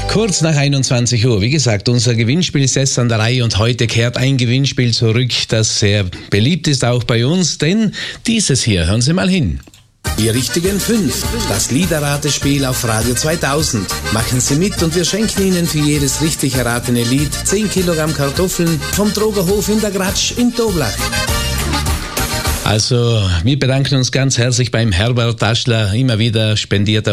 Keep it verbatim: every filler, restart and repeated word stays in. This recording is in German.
Kurz nach einundzwanzig Uhr. Wie gesagt, unser Gewinnspiel ist jetzt an der Reihe und heute kehrt ein Gewinnspiel zurück, das sehr beliebt ist auch bei uns, denn dieses hier, hören Sie mal hin. Die richtigen fünf. Das Liederratespiel auf Radio zweitausend. Machen Sie mit und wir schenken Ihnen für jedes richtig erratene Lied zehn Kilogramm Kartoffeln vom Drogerhof in der Gratsch in Toblach. Also, wir bedanken uns ganz herzlich beim Herbert Daschler. Immer wieder spendiert er